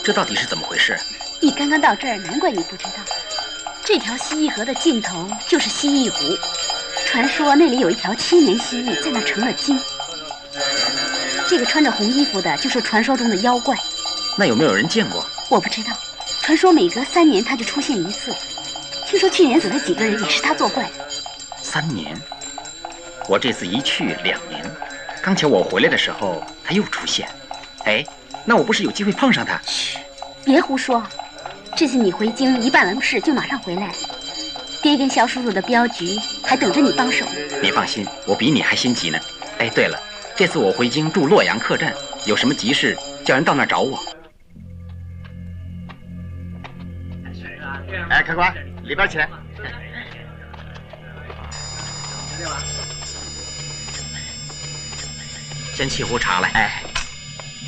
这到底是怎么回事？ 你刚刚到这儿，难怪你不知道。这条蜥蜴河的尽头就是蜥蜴湖，传说那里有一条7年蜥蜴在那成了精。这个穿着红衣服的，就是传说中的妖怪。 那有没有人见过？ 我不知道。传说每隔3年他就出现一次。听说去年死了几个人，也是他作怪的。 3年？我这次一去2年，刚巧我回来的时候他又出现。哎，那我不是有机会碰上他？ 嘘，别胡说。这次你回京一办完事就马上回来，爹跟肖叔叔的镖局还等着你帮手。 你放心，我比你还心急呢。哎，对了，这次我回京驻洛阳客栈，有什么急事叫人到那儿找我。哎，客官，里边请。先沏壶茶来。哎。